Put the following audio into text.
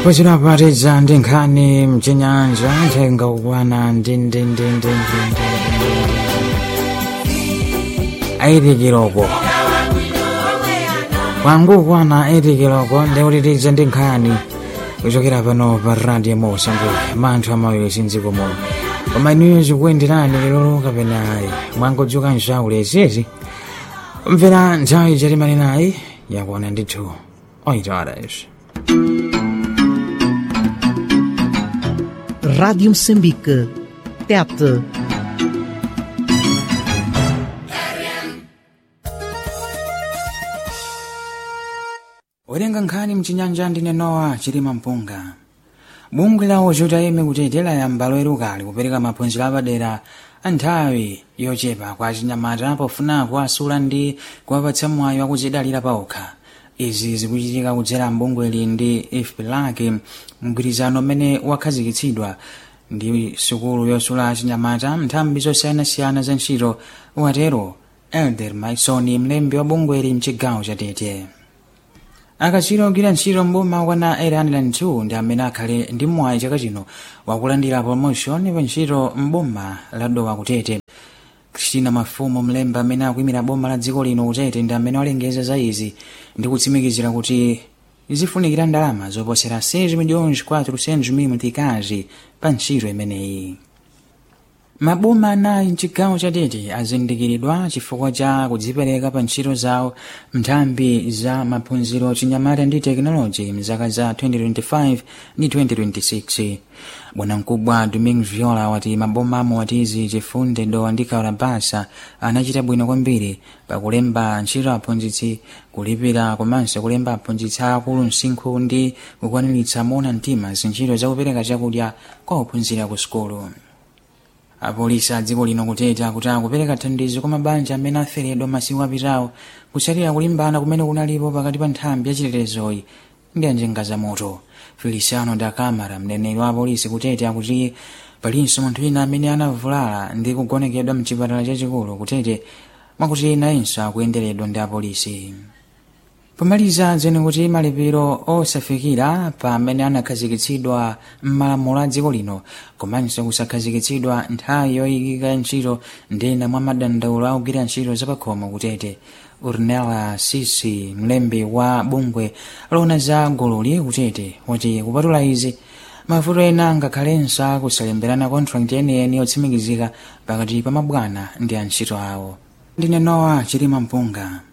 pochirapatiza ndi nkhani mchinyanja nthenga kukwana aitikiloko kwangu kwana aitikiloko ndiutitiza ndi nkhani kuchokera pano pa radio Mosambiki manthu amawiri sindziko muno koma inuyo zikuyenderani lero kapena ayi mwangodzuka nshaule zizi mvera nthawi chatimali nayi yakuona ndithu 8 horas. Rádio Moçambique, TET. Werenga nkhani mchinyanja ndine Noah Chilima Mpunga. Bungwe la ochotayime kutetela yambalo erukali kupereka maphunziro apadera anthawi yochepa kwa achinyamata pofuna kuwasula ndi kuwapatsa mwayi wakudzidalira paokha. Izi zikuchitika kudzera mbungweli ndi ifpilaki mgwirizano umene wakhazikitsidwa ndi sukulu yosula achinyamata nthambi zosiyanasiyana za ntchito, watero Elder Maisoni, mlembi wa bungweli mchigawo cha Tete. Akachiro ogwira ntchito mboma kwana 802 ndi amene akhale ndi mwayi chaka chino wakulandira promotion pa ntchito mboma la Dowa ku Tete. Christina Mafumo, mlembi amene akuyimira boma la dziko lino ku Tete, ndi amene walengeza za izi ndi kutsimikizira kuti zifunikira ndalama zoposera 6.4 miliyoni pa ntchito imeneyi. Maboma anayi mchigawo cha Tete azindikiridwa chifukwa cha kudzipereka pa ntchito zawo nthambi za maphunziro chinyamata ndi tekinoloji mzaka za 2025 ndi 2026. Bwanamkubwa Domingo Viola wati maboma amawatizi Chifunde, Dowa ndi Kalabasa anachita bwino kwambiri pakulemba ntchito aphunzitsi, kulipira komanso kulemba aphunzitsi akulu msinkhu ndi kukwaniritsa moona mtima zintchito zakupereka chakudya kwa ophunzira ku sukulu. Apolisi a dziko lino kutete akuti akupereka thandizo kwa mabanja amene aferedwa masiku apitawo kutsatira kulimbana kumene kunalipo pakati pa nthambi ya chitetezoyi ndi anjenga za moto. Feliciano da Camara, mneneri wa apolisi kutete, akuti palinso munthu wina amene anavulala ndi kugonekedwa mchipatala chachikulu kutete mwakuti nayenso akuyenderedwa ndi apolisi. Pomaliza zene kuti malipiro osafikira pa amene anakhazikitsidwa m'malamulo a dziko lino komanso kusakhazikitsidwa nthawi yoyikika ntchito ndina mwa madandaulo akugwira ntchito zapakhomo kutete. Urnela Sisi, mlembi wa bungwe lona za gululi kutete, wati kupatula izi mavuto ena angakhalenso kusalemberana contract yeniyeni yotsimikizika pakati pa mabwana ndi antchito awo. Ndine Noah Chilima Mpunga.